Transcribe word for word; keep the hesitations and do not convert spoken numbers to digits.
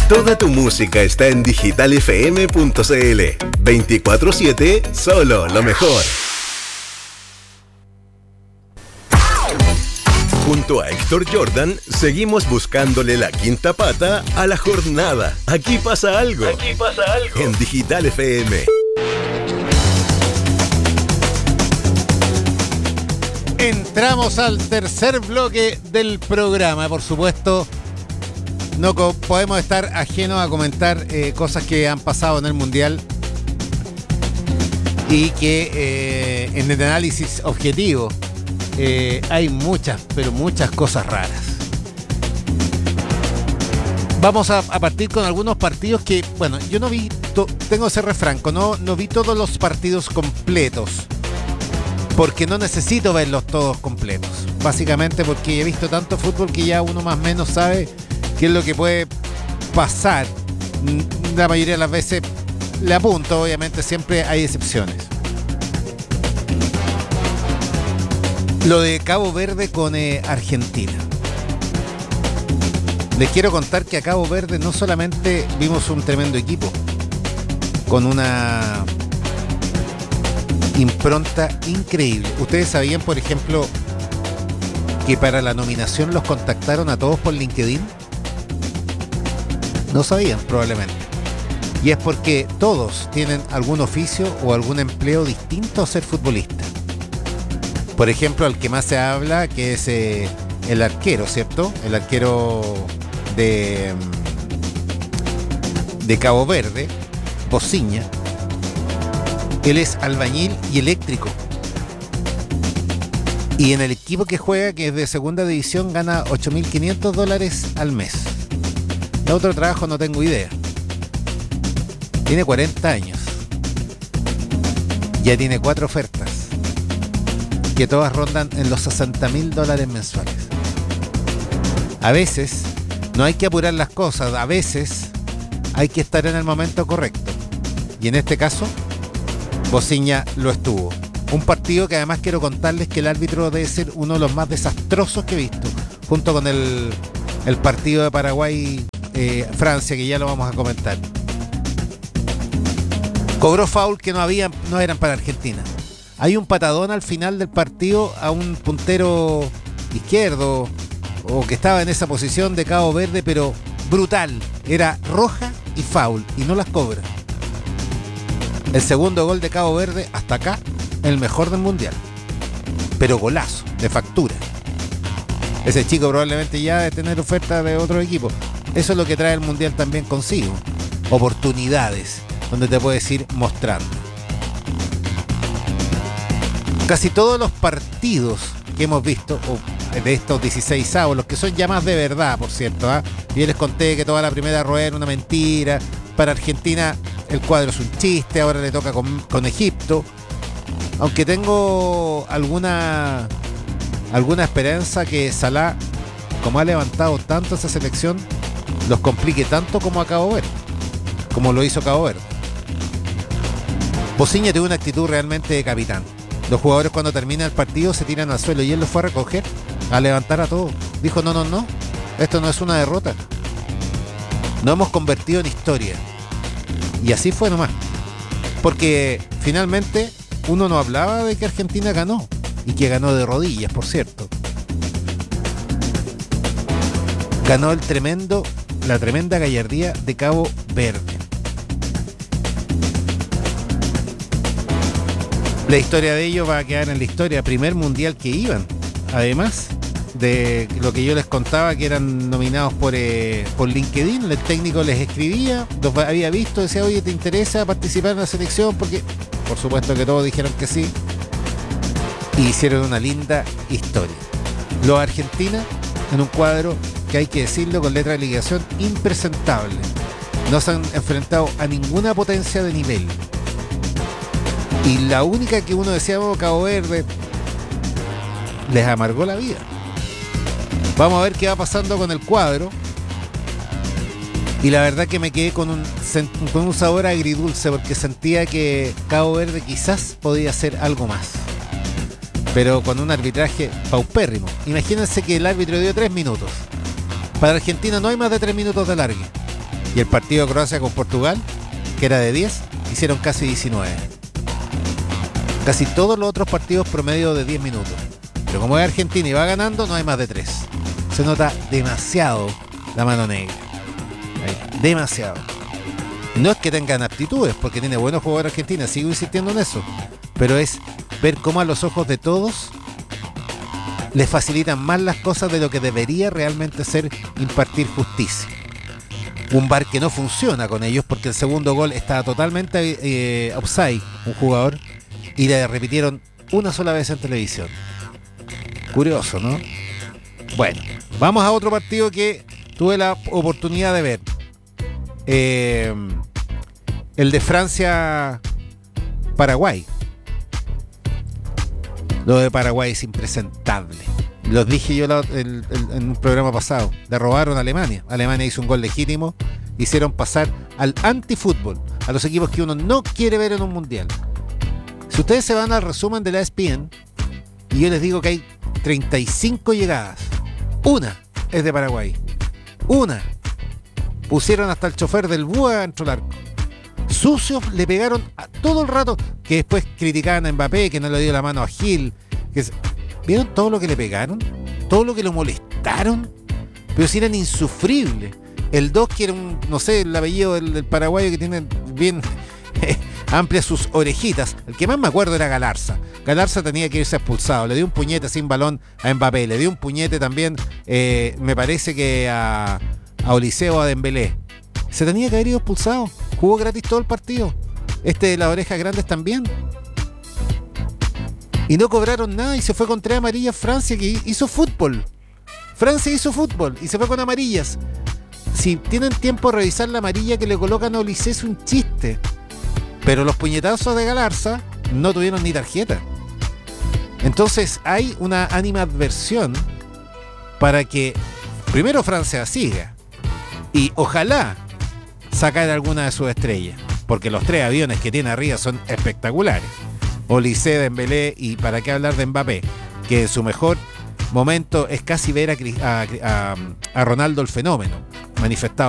Toda tu música está en digital f m punto c l. veinticuatro siete, solo lo mejor. Junto a Héctor Jordan, seguimos buscándole la quinta pata a la jornada. Aquí pasa algo. Aquí pasa algo. En Digital F M. Entramos al tercer bloque del programa. Por supuesto, no co- podemos estar ajenos a comentar eh, cosas que han pasado en el Mundial y que eh, en el análisis objetivo eh, hay muchas, pero muchas cosas raras. Vamos a, a partir con algunos partidos que, bueno, yo no vi, to- tengo que ser refranco, no, no vi todos los partidos completos, porque no necesito verlos todos completos. Básicamente porque he visto tanto fútbol que ya uno más o menos sabe qué es lo que puede pasar. La mayoría de las veces le apunto, obviamente siempre hay excepciones. Lo de Cabo Verde con eh, Argentina. Les quiero contar que a Cabo Verde no solamente vimos un tremendo equipo, con una impronta increíble. Ustedes sabían, por ejemplo, que para la nominación los contactaron a todos por LinkedIn. No sabían, probablemente. Y es porque todos tienen algún oficio o algún empleo distinto a ser futbolista. Por ejemplo, al que más se habla, que es eh, el arquero, ¿cierto? El arquero de, de Cabo Verde, Bociña. Él es albañil y eléctrico. Y en el equipo que juega, que es de segunda división, gana ocho mil quinientos dólares al mes. De otro trabajo no tengo idea. Tiene cuarenta años. Ya tiene cuatro ofertas, que todas rondan en los sesenta mil dólares mensuales. A veces no hay que apurar las cosas, a veces hay que estar en el momento correcto. Y en este caso, Bociña lo estuvo. Un partido que además quiero contarles que el árbitro debe ser uno de los más desastrosos que he visto, junto con el, el partido de Paraguay-Francia, eh, que ya lo vamos a comentar. Cobró foul que no había, no eran para Argentina. Hay un patadón al final del partido a un puntero izquierdo o que estaba en esa posición de Cabo Verde, pero brutal. Era roja y foul y no las cobra. El segundo gol de Cabo Verde, hasta acá, el mejor del Mundial. Pero golazo, de factura. Ese chico probablemente ya debe tener oferta de otro equipo. Eso es lo que trae el Mundial también consigo. Oportunidades, donde te puedes ir mostrando. Casi todos los partidos que hemos visto, o de estos dieciséis avos, los que son ya más de verdad, por cierto, ¿eh? Yo les conté que toda la primera rueda era una mentira. Para Argentina el cuadro es un chiste, ahora le toca con, con Egipto. Aunque tengo alguna alguna esperanza que Salah, como ha levantado tanto esa selección, los complique tanto como a Cabo Verde, como lo hizo Cabo Verde. Bociña tuvo una actitud realmente de capitán. Los jugadores cuando termina el partido se tiran al suelo y él los fue a recoger, a levantar a todos. Dijo, no, no, no, esto no es una derrota. Nos hemos convertido en historia. Y así fue nomás. Porque finalmente uno no hablaba de que Argentina ganó. Y que ganó de rodillas, por cierto. Ganó el tremendo, la tremenda gallardía de Cabo Verde. La historia de ellos va a quedar en la historia. Primer mundial que iban. Además de lo que yo les contaba, que eran nominados por, eh, por LinkedIn. El técnico les escribía, los había visto, decía, oye, ¿te interesa participar en la selección? Porque por supuesto que todos dijeron que sí. Y hicieron una linda historia. Los Argentina en un cuadro que, hay que decirlo con letra de liquidación, impresentable. No se han enfrentado a ninguna potencia de nivel. Y la única que uno decía, oh, Cabo Verde, les amargó la vida. Vamos a ver qué va pasando con el cuadro. Y la verdad que me quedé con un, con un sabor agridulce, porque sentía que Cabo Verde quizás podía hacer algo más. Pero con un arbitraje paupérrimo. Imagínense que el árbitro dio tres minutos. Para Argentina no hay más de tres minutos de alargue. Y el partido de Croacia con Portugal, que era de diez, hicieron casi diecinueve. Casi todos los otros partidos promedio de diez minutos. Pero como es Argentina y va ganando, no hay más de tres. Se nota demasiado la mano negra. Demasiado. No es que tengan aptitudes, porque tiene buenos jugadores Argentina, sigo insistiendo en eso. Pero es ver cómo a los ojos de todos les facilitan más las cosas de lo que debería realmente ser impartir justicia. Un V A R que no funciona con ellos porque el segundo gol estaba totalmente eh, offside, un jugador, y le repitieron una sola vez en televisión. Curioso, ¿no? Bueno, vamos a otro partido que tuve la oportunidad de ver. Eh, el de Francia-Paraguay. Lo de Paraguay es impresentable. Los dije yo la, el, el, en un programa pasado. Le robaron a Alemania. Alemania hizo un gol legítimo. Hicieron pasar al antifútbol, a los equipos que uno no quiere ver en un mundial. Si ustedes se van al resumen de la E S P N, y yo les digo que hay treinta y cinco llegadas, una es de Paraguay. Una. Pusieron hasta el chofer del Búa dentro del arco. Sucios le pegaron a todo el rato, que después criticaban a Mbappé, que no le dio la mano a Gil. Que se... ¿Vieron todo lo que le pegaron? Todo lo que lo molestaron. Pero si eran insufribles. El dos, que era un, no sé, el apellido del, del paraguayo que tiene bien eh, amplias sus orejitas. El que más me acuerdo era Galarza. Galarza tenía que irse expulsado. Le dio un puñete sin balón a Mbappé. Le dio un puñete también, eh, me parece que a, a Oliseh o a Dembélé. Se tenía que haber ido expulsado. Jugó gratis todo el partido. Este de las orejas grandes también. Y no cobraron nada y se fue con tres amarillas Francia, que hizo fútbol. Francia hizo fútbol y se fue con amarillas. Si tienen tiempo de revisar la amarilla que le colocan a Oliseh, es un chiste. Pero los puñetazos de Galarza no tuvieron ni tarjeta. Entonces hay una animadversión para que primero Francia siga y ojalá sacar alguna de sus estrellas, porque los tres aviones que tiene arriba son espectaculares. Oliseh, Dembélé y para qué hablar de Mbappé, que en su mejor momento es casi ver a, a, a, a Ronaldo el fenómeno manifestado